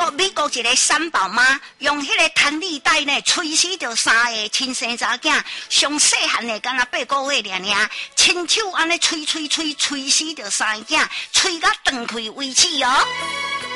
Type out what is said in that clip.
美国一个三宝妈用迄个弹力带呢，吹死着3个亲生查囝，上细汉的敢若8个月尔，亲手安尼吹死着3个囝，吹甲断开为止哦。